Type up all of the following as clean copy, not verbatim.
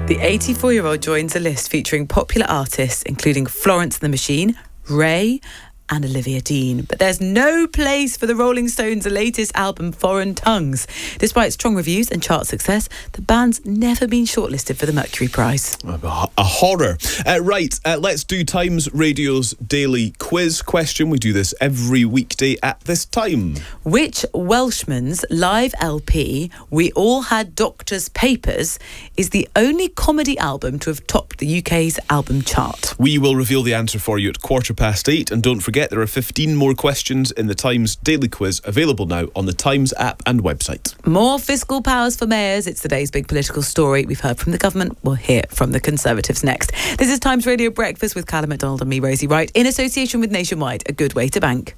The 84-year-old joins a list featuring popular artists including Florence and the Machine, Ray and Olivia Dean. But there's no place for the Rolling Stones' latest album, Foreign Tongues. Despite strong reviews and chart success, the band's never been shortlisted for the Mercury Prize. A horror. Let's do Times Radio's daily quiz question. We do this every weekday at this time. Which Welshman's live LP, We All Had Doctor's Papers, is the only comedy album to have topped the UK's album chart? We will reveal the answer for you at 8:15, and don't forget there are 15 more questions in the Times Daily Quiz, available now on the Times app and website. More fiscal powers for mayors. It's today's big political story. We've heard from the government. We'll hear from the Conservatives next. This is Times Radio Breakfast with Callum MacDonald and me, Rosie Wright, in association with Nationwide, a good way to bank.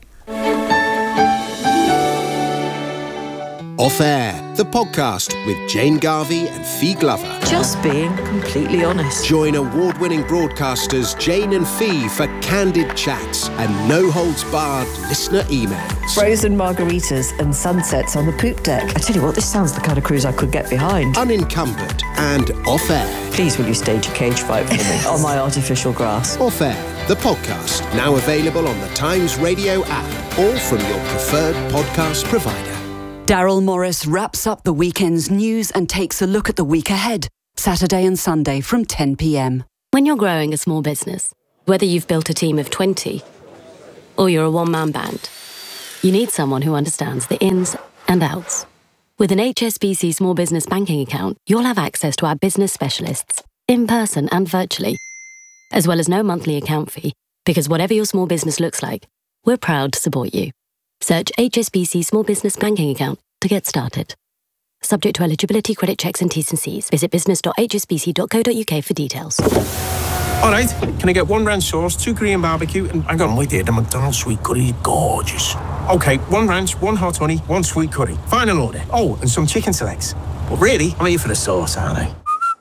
Off Air, the podcast with Jane Garvey and Fee Glover. Just being completely honest. Join award-winning broadcasters Jane and Fee for candid chats and no-holds-barred listener emails. Frozen margaritas and sunsets on the poop deck. I tell you what, this sounds the kind of cruise I could get behind. Unencumbered and Off Air. Please will you stage a cage fight for me on my artificial grass. Off Air, the podcast, now available on the Times Radio app or from your preferred podcast provider. Daryl Morris wraps up the weekend's news and takes a look at the week ahead, Saturday and Sunday from 10 p.m. When you're growing a small business, whether you've built a team of 20 or you're a one-man band, you need someone who understands the ins and outs. With an HSBC Small Business Banking account, you'll have access to our business specialists, in person and virtually, as well as no monthly account fee, because whatever your small business looks like, we're proud to support you. Search HSBC Small Business Banking Account to get started. Subject to eligibility, credit checks and T's and C's. Visit business.hsbc.co.uk for details. All right, can I get 1 ranch sauce, 2 Korean barbecue, and hang on, wait there, the McDonald's sweet curry, gorgeous. Okay, 1 ranch, 1 hot honey, 1 sweet curry. Final order. Oh, and some chicken selects. But really, I'm here for the sauce, aren't I?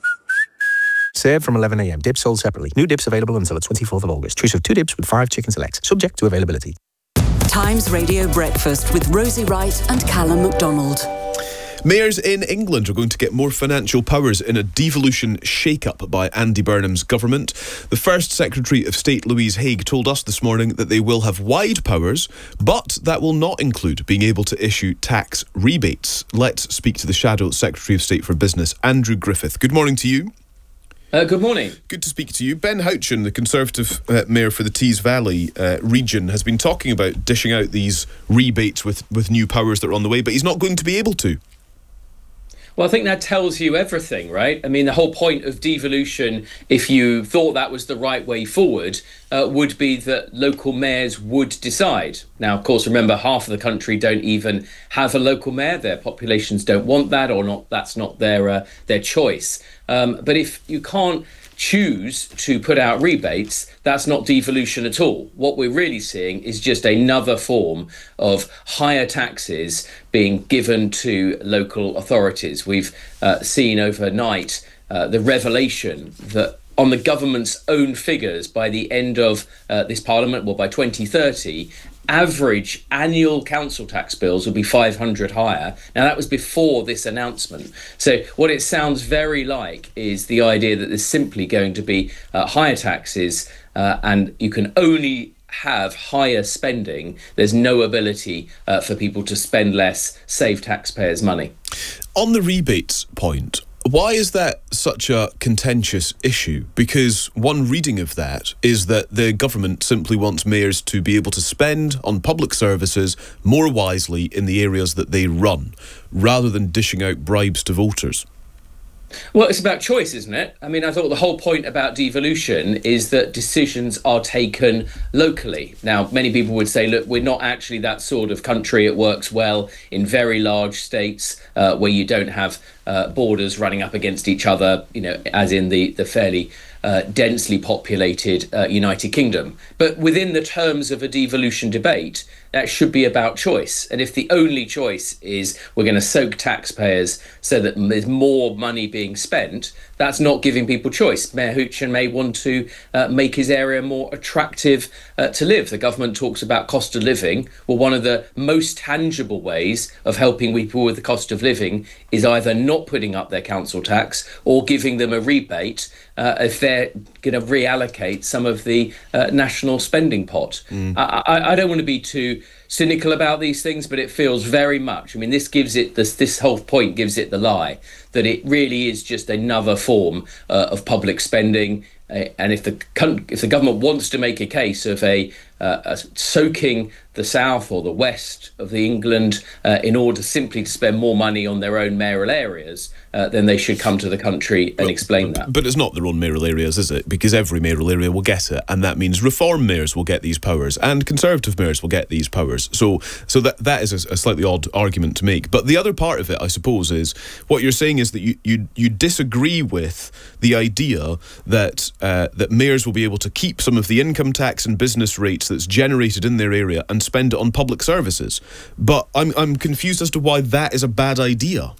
Served from 11 a.m. Dips sold separately. New dips available until the 24th of August. Choose of 2 dips with 5 chicken selects. Subject to availability. Times Radio Breakfast with Rosie Wright and Callum MacDonald. Mayors in England are going to get more financial powers in a devolution shake-up by Andy Burnham's government. The First Secretary of State, Louise Haigh, told us this morning that they will have wide powers, but that will not include being able to issue tax rebates. Let's speak to the Shadow Secretary of State for Business, Andrew Griffith. Good morning to you. Good morning. Good to speak to you. Ben Houchen, the Conservative Mayor for the Tees Valley region, has been talking about dishing out these rebates with new powers that are on the way, but he's not going to be able to. Well, I think that tells you everything, right? I mean, the whole point of devolution, if you thought that was the right way forward, would be that local mayors would decide. Now, of course, remember, half of the country don't even have a local mayor. Their populations don't want that, or not. That's not their choice. But if you can't choose to put out rebates, that's not devolution at all. What we're really seeing is just another form of higher taxes being given to local authorities. We've seen overnight the revelation that on the government's own figures, by the end of this parliament, well, by 2030, average annual council tax bills will be 500 higher. Now, that was before this announcement. So what it sounds very like is the idea that there's simply going to be higher taxes and you can only have higher spending. There's no ability for people to spend less, save taxpayers' money. On the rebates point, why is that such a contentious issue? Because one reading of that is that the government simply wants mayors to be able to spend on public services more wisely in the areas that they run, rather than dishing out bribes to voters. Well, it's about choice, isn't it? I mean, I thought the whole point about devolution is that decisions are taken locally. Now, many people would say, look, we're not actually that sort of country. It works well in very large states where you don't have borders running up against each other, you know, as in the fairly densely populated United Kingdom. But within the terms of a devolution debate, that should be about choice. And if the only choice is we're going to soak taxpayers so that there's more money being spent, that's not giving people choice. Mayor Houchen may want to make his area more attractive to live. The government talks about cost of living. Well, one of the most tangible ways of helping people with the cost of living is either not putting up their council tax or giving them a rebate if they're going to reallocate some of the national spending pot. I don't want to be too cynical about these things, but it feels very much, I mean, this gives it, this whole point gives it the lie, that it really is just another form of public spending. And if the government wants to make a case of soaking the south or the west of England in order simply to spend more money on their own mayoral areas, then they should come to the country and explain that. But it's not their own mayoral areas, is it? Because every mayoral area will get it, and that means Reform mayors will get these powers, and Conservative mayors will get these powers. So that is a slightly odd argument to make. But the other part of it, I suppose, is what you're saying is that you disagree with the idea that mayors will be able to keep some of the income tax and business rates that's generated in their area and spend it on public services. But I'm confused as to why that is a bad idea.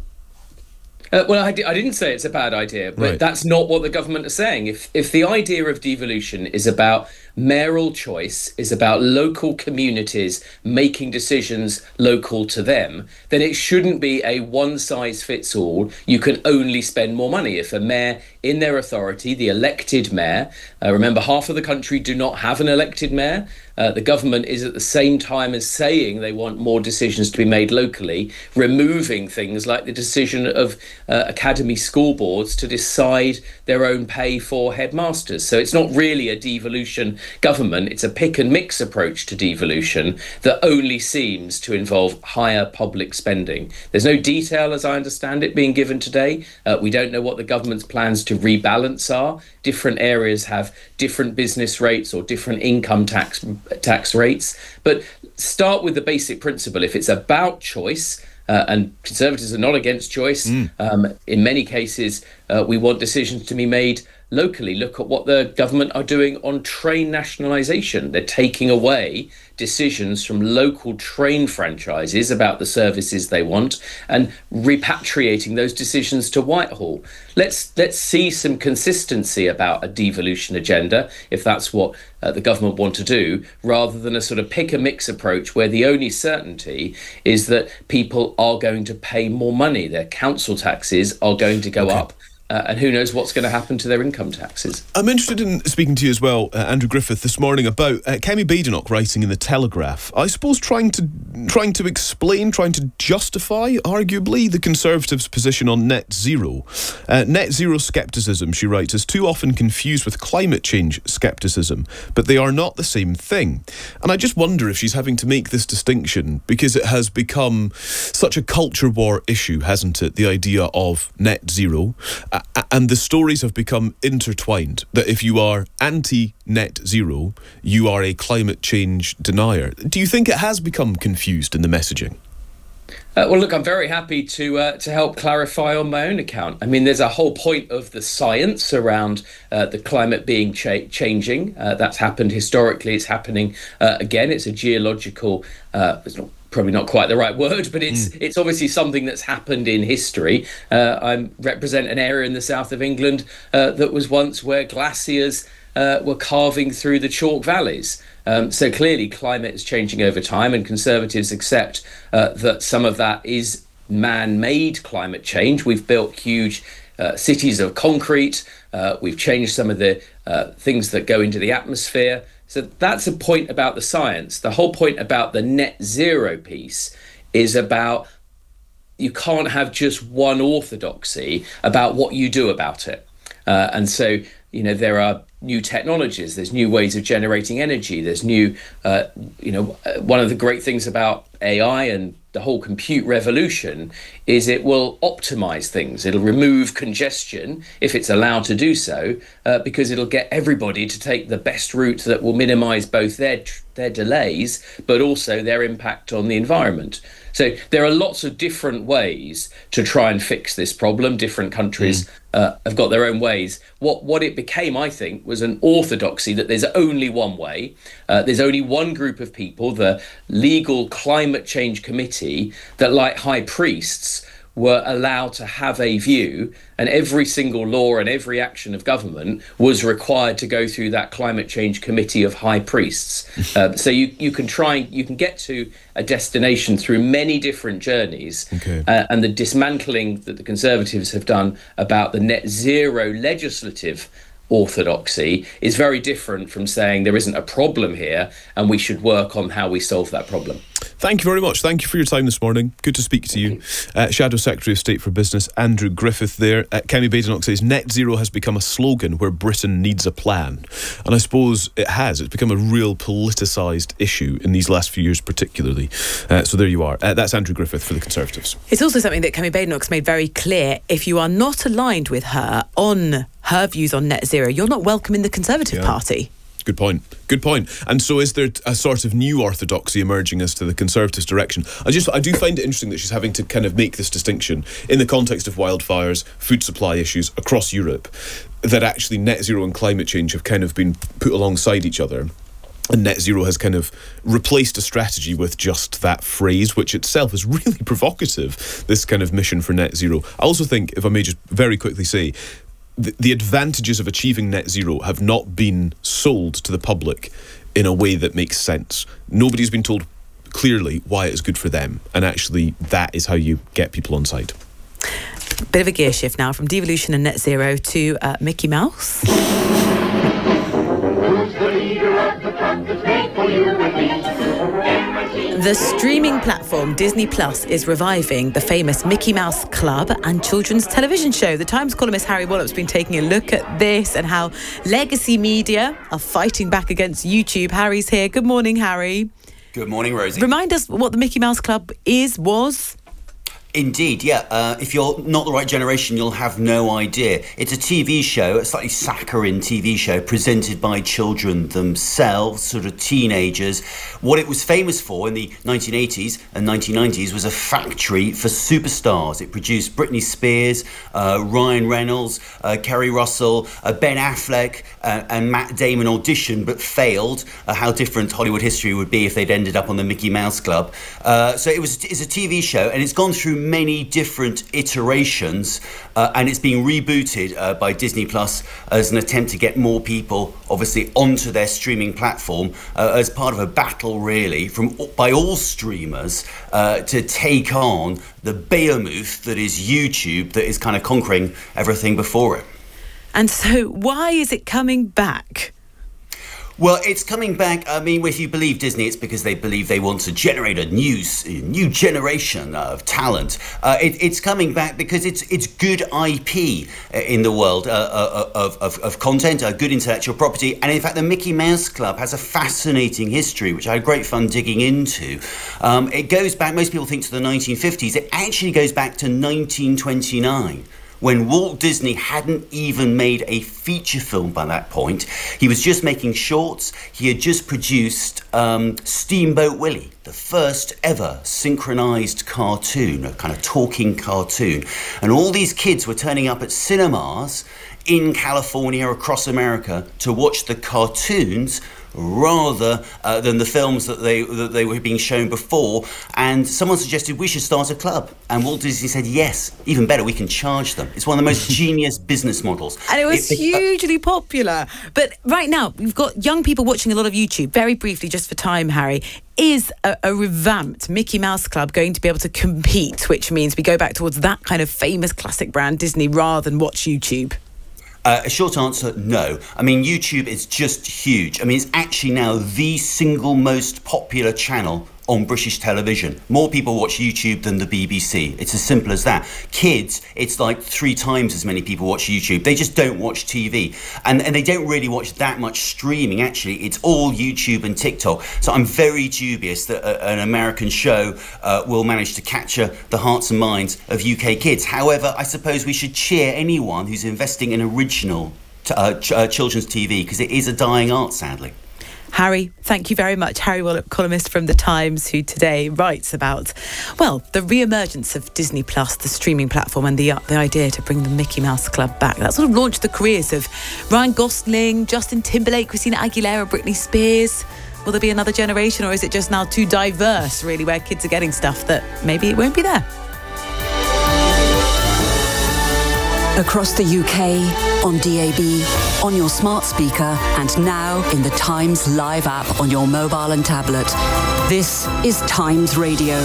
Well, I didn't say it's a bad idea, but that's not what the government is saying. If the idea of devolution is about mayoral choice, is about local communities making decisions local to them, then it shouldn't be a one-size-fits-all. You can only spend more money. If a mayor in their authority, the elected mayor, remember half of the country do not have an elected mayor, the government is at the same time as saying they want more decisions to be made locally, removing things like the decision of academy school boards to decide their own pay for headmasters. So it's not really a devolution government, it's a pick and mix approach to devolution that only seems to involve higher public spending. There's no detail, as I understand it, being given today. We don't know what the government's plans to rebalance are. Different areas have different business rates or different income tax rates. But start with the basic principle. If it's about choice, and Conservatives are not against choice, in many cases we want decisions to be made locally. Look at what the government are doing on train nationalisation. They're taking away decisions from local train franchises about the services they want and repatriating those decisions to Whitehall. Let's see some consistency about a devolution agenda, if that's what the government want to do, rather than a sort of pick and mix approach where the only certainty is that people are going to pay more money. Their council taxes are going to go up. And who knows what's going to happen to their income taxes. I'm interested in speaking to you as well, Andrew Griffith, this morning about Kemi Badenoch writing in The Telegraph. I suppose trying to explain, trying to justify, arguably, the Conservatives' position on net zero. Net zero scepticism, she writes, is too often confused with climate change scepticism, but they are not the same thing. And I just wonder if she's having to make this distinction because it has become such a culture war issue, hasn't it? The idea of net zero. And the stories have become intertwined, that if you are anti-net zero, you are a climate change denier. Do you think it has become confused in the messaging? Well, look, I'm very happy to help clarify on my own account. I mean, there's a whole point of the science around the climate being changing. That's happened historically. It's happening again. It's a geological, probably not quite the right word, but it's obviously something that's happened in history. I represent an area in the south of England that was once where glaciers were carving through the chalk valleys. So clearly climate is changing over time, and Conservatives accept that some of that is man-made climate change. We've built huge cities of concrete. We've changed some of the things that go into the atmosphere. So that's a point about the science. The whole point about the net zero piece is about you can't have just one orthodoxy about what you do about it. And so, there are new technologies, there's new ways of generating energy, there's new, one of the great things about AI and the whole compute revolution is it will optimize things. It'll remove congestion if it's allowed to do so, because it'll get everybody to take the best route that will minimize both their delays, but also their impact on the environment. So there are lots of different ways to try and fix this problem. Different countries have got their own ways. What it became, I think, was an orthodoxy that there's only one way. There's only one group of people, the Legal Climate Change Committee, that, like high priests, were allowed to have a view, and every single law and every action of government was required to go through that climate change committee of high priests. So you can get to a destination through many different journeys. Okay. And the dismantling that the Conservatives have done about the net zero legislative orthodoxy is very different from saying there isn't a problem here and we should work on how we solve that problem. Thank you very much. Thank you for your time this morning. Good to speak to you. Shadow Secretary of State for Business, Andrew Griffith there. Kemi Badenoch says, net zero has become a slogan where Britain needs a plan. And I suppose it has. It's become a real politicised issue in these last few years particularly. So there you are. That's Andrew Griffith for the Conservatives. It's also something that Kemi Badenoch's made very clear. If you are not aligned with her on her views on net zero, you're not welcome in the Conservative Party. Good point. Good point. And so is there a sort of new orthodoxy emerging as to the Conservatives' direction? I do find it interesting that she's having to kind of make this distinction in the context of wildfires, food supply issues across Europe, that actually net zero and climate change have kind of been put alongside each other. And net zero has kind of replaced a strategy with just that phrase, which itself is really provocative, this kind of mission for net zero. I also think, if I may just very quickly say, the advantages of achieving net zero have not been sold to the public in a way that makes sense. Nobody's been told clearly why it is good for them, and actually that is how you get people on side. Bit of a gear shift now from devolution and net zero to Mickey Mouse. Who's the leader of the pack that's made for you and me? The streaming platform Disney Plus is reviving the famous Mickey Mouse Club and children's television show. The Times columnist Harry Wallop's been taking a look at this and how legacy media are fighting back against YouTube. Harry's here. Good morning, Harry. Good morning, Rosie. Remind us what the Mickey Mouse Club was. Indeed, yeah. If you're not the right generation, you'll have no idea. It's a TV show, a slightly saccharine TV show, presented by children themselves, sort of teenagers. What it was famous for in the 1980s and 1990s was a factory for superstars. It produced Britney Spears, Ryan Reynolds, Kerry Russell, Ben Affleck, and Matt Damon auditioned but failed. How different Hollywood history would be if they'd ended up on the Mickey Mouse Club. So it's a TV show, and it's gone through many different iterations, and it's being rebooted by Disney Plus as an attempt to get more people, obviously, onto their streaming platform as part of a battle, really, by all streamers to take on the behemoth that is YouTube, that is kind of conquering everything before it. And so, why is it coming back? Well, it's coming back. I mean, if you believe Disney, it's because they believe they want to generate a new generation of talent. It's coming back because it's good IP in the world of content, good intellectual property. And in fact, the Mickey Mouse Club has a fascinating history, which I had great fun digging into. It goes back, most people think, to the 1950s. It actually goes back to 1929. When Walt Disney hadn't even made a feature film by that point. He was just making shorts. He had just produced Steamboat Willie, the first ever synchronized cartoon, a kind of talking cartoon. And all these kids were turning up at cinemas in California, across America, to watch the cartoons rather than the films that they were being shown before. And someone suggested we should start a club. And Walt Disney said, yes, even better, we can charge them. It's one of the most genius business models. And it was hugely popular. But right now, we've got young people watching a lot of YouTube. Very briefly, just for time, Harry, is a revamped Mickey Mouse Club going to be able to compete, which means we go back towards that kind of famous classic brand Disney rather than watch YouTube? A short answer, no. I mean, YouTube is just huge. I mean, it's actually now the single most popular channel on British television. More people watch YouTube than the BBC. It's as simple as that. Kids, it's like 3 times as many people watch YouTube. They just don't watch TV. And they don't really watch that much streaming, actually. It's all YouTube and TikTok. So I'm very dubious that an American show will manage to capture the hearts and minds of UK kids. However, I suppose we should cheer anyone who's investing in original children's TV, because it is a dying art, sadly. Harry, thank you very much. Harry Wallop, columnist from The Times, who today writes about, well, the re-emergence of Disney Plus, the streaming platform, and the idea to bring the Mickey Mouse Club back. That sort of launched the careers of Ryan Gosling, Justin Timberlake, Christina Aguilera, Britney Spears. Will there be another generation, or is it just now too diverse, really, where kids are getting stuff that maybe it won't be there? Across the UK, on DAB, on your smart speaker, and now in the Times Live app on your mobile and tablet. This is Times Radio.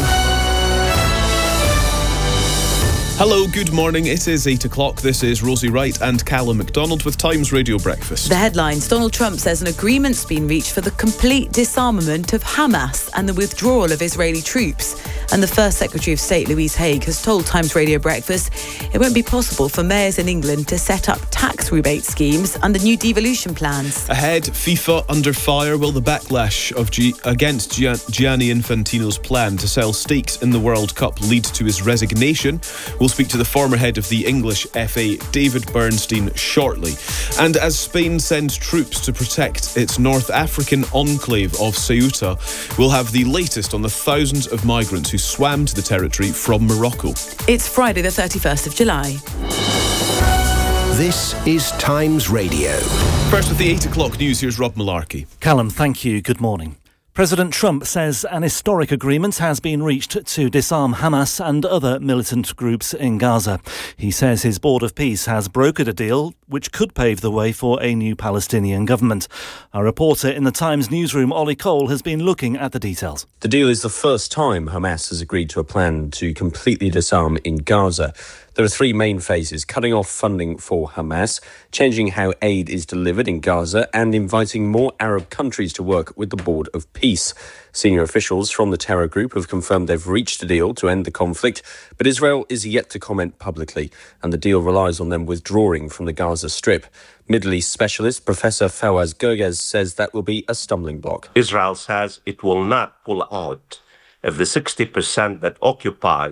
Hello, good morning. It is 8 o'clock. This is Rosie Wright and Callum McDonald with Times Radio Breakfast. The headlines: Donald Trump says an agreement's been reached for the complete disarmament of Hamas and the withdrawal of Israeli troops. And the First Secretary of State, Louise Haigh, has told Times Radio Breakfast it won't be possible for mayors in England to set up tax rebate schemes under new devolution plans. Ahead, FIFA under fire. Will the backlash against Gianni Infantino's plan to sell stakes in the World Cup lead to his resignation? We'll speak to the former head of the English FA, David Bernstein, shortly. And as Spain sends troops to protect its North African enclave of Ceuta, we'll have the latest on the thousands of migrants who swam to the territory from Morocco. It's Friday the 31st of July. This is Times Radio. First with the 8 o'clock news, here's Rob Malarkey. Callum, thank you. Good morning. President Trump says an historic agreement has been reached to disarm Hamas and other militant groups in Gaza. He says his Board of Peace has brokered a deal which could pave the way for a new Palestinian government. Our reporter in the Times newsroom, Ollie Cole, has been looking at the details. The deal is the first time Hamas has agreed to a plan to completely disarm in Gaza. There are 3 main phases: cutting off funding for Hamas, changing how aid is delivered in Gaza, and inviting more Arab countries to work with the Board of Peace. Senior officials from the terror group have confirmed they've reached a deal to end the conflict, but Israel is yet to comment publicly, and the deal relies on them withdrawing from the Gaza Strip. Middle East specialist Professor Fawaz Gerges says that will be a stumbling block. Israel says it will not pull out of the 60% that occupy